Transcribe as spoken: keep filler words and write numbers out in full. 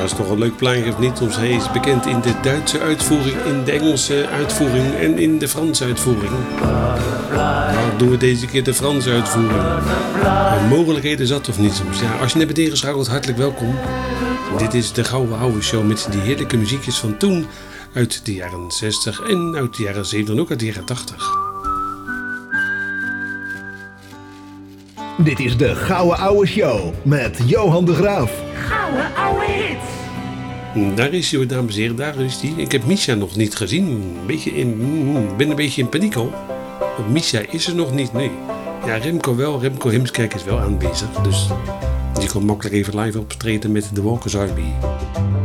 is toch een leuk plaatje of niet? Soms hij is bekend in de Duitse uitvoering, in de Engelse uitvoering en in de Franse uitvoering. Nou, doen we deze keer de Franse uitvoering. En mogelijkheden zat of niet soms. Ja, als je net bent ingeschakeld, hartelijk welkom. Dit is de Gouden Oude Show met die heerlijke muziekjes van toen. Uit de jaren zestig en uit de jaren zeventig en ook uit de jaren tachtig. Dit is de Gouden Oude Show met Johan de Graaf. Gouden ouwe hits. Daar is hij, dames en heren, daar is hij. Ik heb Misha nog niet gezien. Een beetje in, ben een beetje in paniek al. Want Misha is er nog niet, nee. Ja, Remco wel. Remco Heemskerk is wel aanwezig. Dus die komt makkelijk even live optreden met de Walkers Army.